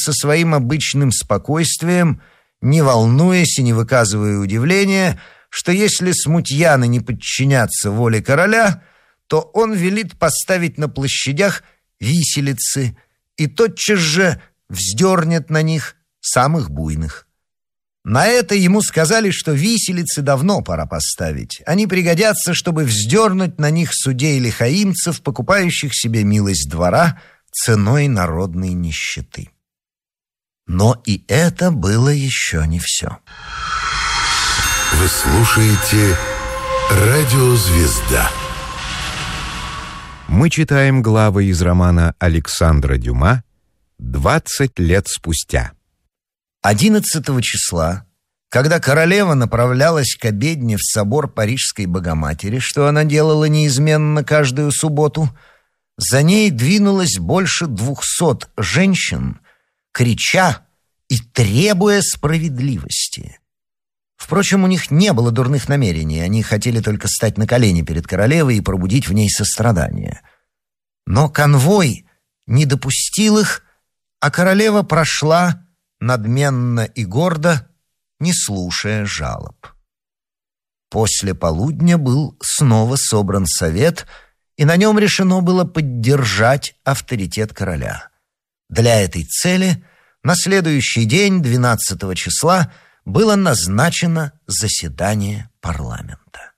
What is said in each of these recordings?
со своим обычным спокойствием, не волнуясь и не выказывая удивления, что если смутьяны не подчинятся воле короля, то он велит поставить на площадях виселицы и тотчас же вздернет на них самых буйных. На это ему сказали, что виселицы давно пора поставить. Они пригодятся, чтобы вздернуть на них судей лихаимцев, покупающих себе милость двора ценой народной нищеты. Но и это было еще не все. Вы слушаете «Радио Звезда». Мы читаем главы из романа Александра Дюма «20 лет спустя». 11 числа, когда королева направлялась к обедне в собор Парижской Богоматери, что она делала неизменно каждую субботу, за ней двинулось больше 200 женщин, крича и требуя справедливости. Впрочем, у них не было дурных намерений, они хотели только стать на колени перед королевой и пробудить в ней сострадание. Но конвой не допустил их, а королева прошла надменно и гордо, не слушая жалоб. После полудня был снова собран совет, и на нем решено было поддержать авторитет короля. Для этой цели на следующий день, 12 числа, было назначено заседание парламента.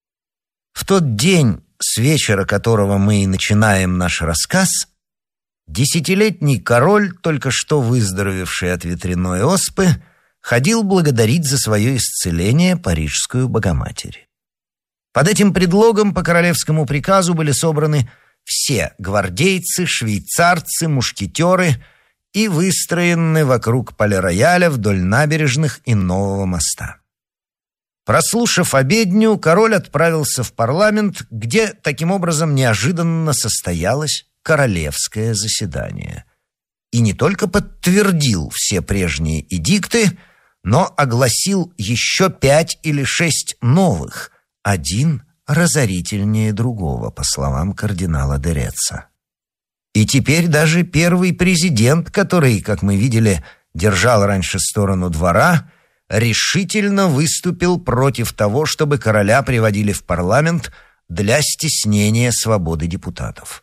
В тот день, с вечера которого мы и начинаем наш рассказ, 10-летний король, только что выздоровевший от ветряной оспы, ходил благодарить за свое исцеление Парижскую Богоматерь. Под этим предлогом по королевскому приказу были собраны все гвардейцы, швейцарцы, мушкетеры и выстроены вокруг Пале-Рояля вдоль набережных и Нового моста. Прослушав обедню, король отправился в парламент, где таким образом неожиданно состоялось королевское заседание. И не только подтвердил все прежние эдикты, но огласил еще 5 или 6 новых, один разорительнее другого, по словам кардинала де Реца. И теперь даже первый президент, который, как мы видели, держал раньше сторону двора, решительно выступил против того, чтобы короля приводили в парламент для стеснения свободы депутатов.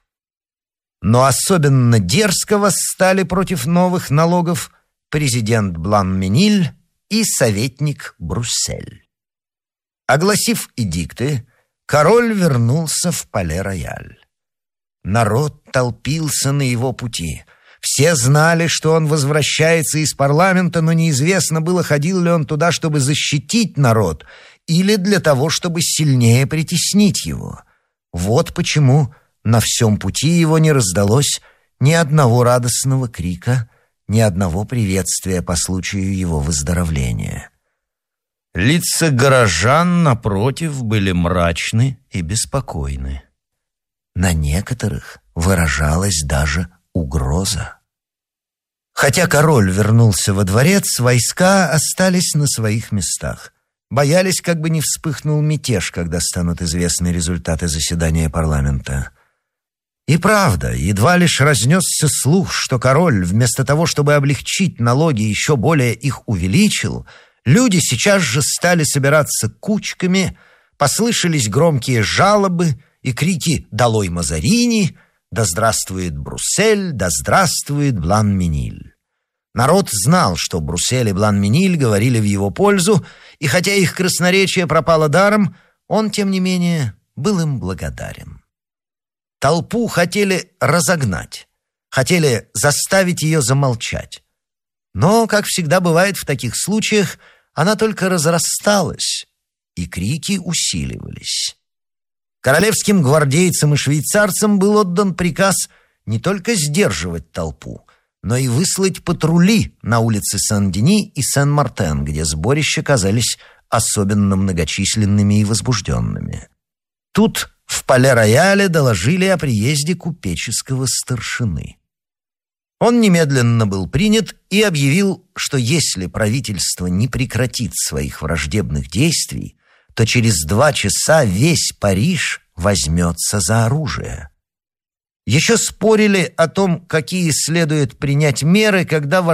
Но особенно дерзко восстали против новых налогов президент Блан-Мениль и советник Бруссель. Огласив эдикты, король вернулся в Пале-Рояль. Народ толпился на его пути. Все знали, что он возвращается из парламента, но неизвестно было, ходил ли он туда, чтобы защитить народ, или для того, чтобы сильнее притеснить его. Вот почему на всем пути его не раздалось ни одного радостного крика, ни одного приветствия по случаю его выздоровления. Лица горожан, напротив, были мрачны и беспокойны. На некоторых выражалась даже угроза. Хотя король вернулся во дворец, войска остались на своих местах. Боялись, как бы не вспыхнул мятеж, когда станут известны результаты заседания парламента. И правда, едва лишь разнесся слух, что король, вместо того, чтобы облегчить налоги, еще более их увеличил, люди сейчас же стали собираться кучками, послышались громкие жалобы и крики «Долой Мазарини!», «Да здравствует Бруссель!», «Да здравствует Блан-Мениль!». Народ знал, что Бруссель и Блан-Мениль говорили в его пользу, и хотя их красноречие пропало даром, он, тем не менее, был им благодарен. Толпу хотели разогнать, хотели заставить ее замолчать. Но, как всегда бывает в таких случаях, она только разрасталась, и крики усиливались. Королевским гвардейцам и швейцарцам был отдан приказ не только сдерживать толпу, но и выслать патрули на улицы Сен-Дени и Сен-Мартен, где сборища казались особенно многочисленными и возбужденными. Тут в Пале-Рояле доложили о приезде купеческого старшины. Он немедленно был принят и объявил, что если правительство не прекратит своих враждебных действий, то через 2 часа весь Париж возьмется за оружие. Еще спорили о том, какие следует принять меры, когда